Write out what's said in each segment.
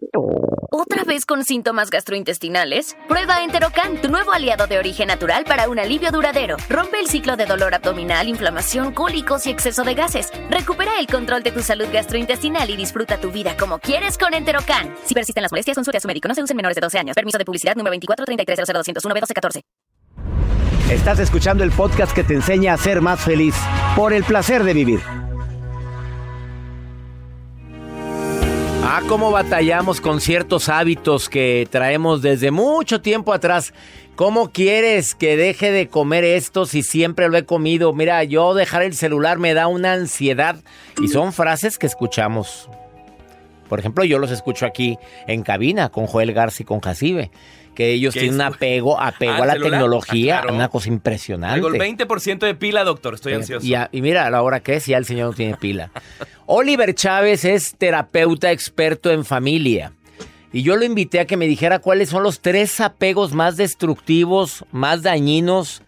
¿Otra vez con síntomas gastrointestinales? Prueba Enterocan, tu nuevo aliado de origen natural para un alivio duradero. Rompe el ciclo de dolor abdominal, inflamación, cólicos y exceso de gases. Recupera el control de tu salud gastrointestinal y disfruta tu vida como quieres con Enterocan. Si persisten las molestias, consulte a su médico. No se usen menores de 12 años. Permiso de publicidad número 2433000201B1214. Estás escuchando el podcast que te enseña a ser más feliz por el placer de vivir. Cómo batallamos con ciertos hábitos que traemos desde mucho tiempo atrás. ¿Cómo quieres que deje de comer esto si siempre lo he comido? Mira, yo dejar el celular me da una ansiedad. Y son frases que escuchamos. Por ejemplo, yo los escucho aquí en cabina con Joel Garza y con Jacibe. Que ellos tienen un apego a la tecnología, claro. Una cosa impresionante. Traigo el 20% de pila, doctor, estoy ansioso. Y mira, a la hora que es, ya el señor no tiene pila. Oliver Chávez es terapeuta experto en familia. Y yo lo invité a que me dijera cuáles son los 3 apegos más destructivos, más dañinos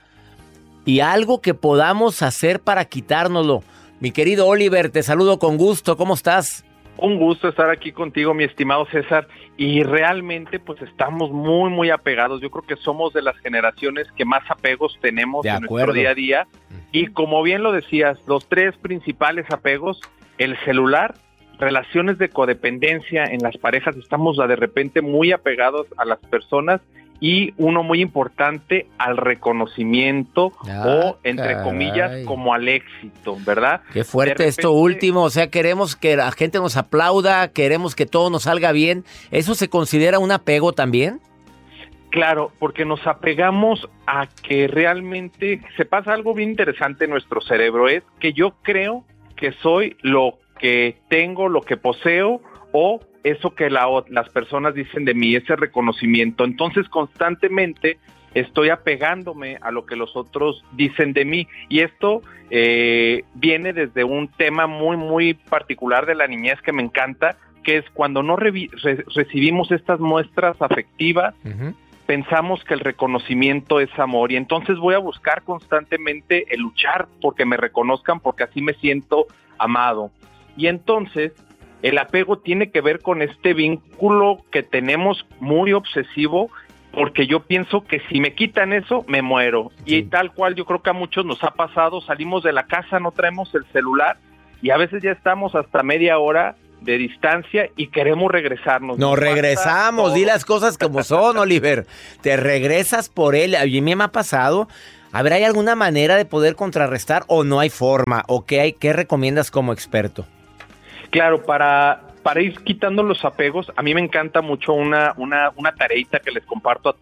y algo que podamos hacer para quitárnoslo. Mi querido Oliver, te saludo con gusto. ¿Cómo estás? Un gusto estar aquí contigo, mi estimado César, y realmente pues estamos muy, muy apegados. Yo creo que somos de las generaciones que más apegos tenemos en nuestro día a día. Y como bien lo decías, los 3 principales apegos, el celular, relaciones de codependencia en las parejas, estamos de repente muy apegados a las personas, y uno muy importante, al reconocimiento o, entre comillas, como al éxito, ¿verdad? Qué fuerte esto último, o sea, queremos que la gente nos aplauda, queremos que todo nos salga bien. ¿Eso se considera un apego también? Claro, porque nos apegamos a que realmente se pasa algo bien interesante en nuestro cerebro, es que yo creo que soy lo que tengo, lo que poseo, o eso que las personas dicen de mí, ese reconocimiento. Entonces constantemente estoy apegándome a lo que los otros dicen de mí, y esto viene desde un tema muy muy particular de la niñez que me encanta, que es cuando no recibimos estas muestras afectivas. Pensamos que el reconocimiento es amor, y entonces voy a buscar constantemente el luchar porque me reconozcan, porque así me siento amado. Y entonces el apego tiene que ver con este vínculo que tenemos muy obsesivo, porque yo pienso que si me quitan eso, me muero. Sí. Y tal cual, yo creo que a muchos nos ha pasado, salimos de la casa, no traemos el celular, y a veces ya estamos hasta media hora de distancia y queremos regresarnos. Nos regresamos, di las cosas como son, Oliver. Te regresas por él. A mí me ha pasado. A ver, ¿hay alguna manera de poder contrarrestar o no hay forma? ¿O qué recomiendas como experto? Claro, para ir quitando los apegos, a mí me encanta mucho una tareita que les comparto a